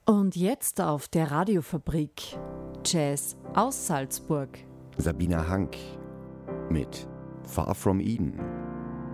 Und jetzt auf der Radiofabrik Jazz aus Salzburg. Sabina Hank mit Far From Eden.